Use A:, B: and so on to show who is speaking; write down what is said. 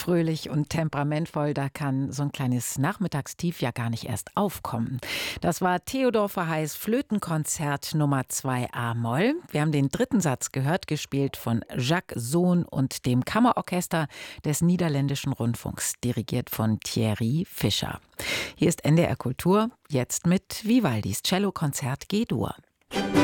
A: fröhlich und temperamentvoll, da kann so ein kleines Nachmittagstief ja gar nicht erst aufkommen. Das war Theodor Verheys Flötenkonzert Nummer 2 a-Moll. Wir haben den dritten Satz gehört, gespielt von Jacques Sohn und dem Kammerorchester des Niederländischen Rundfunks, dirigiert von Thierry Fischer. Hier ist NDR Kultur, jetzt mit Vivaldis Cellokonzert G-Dur.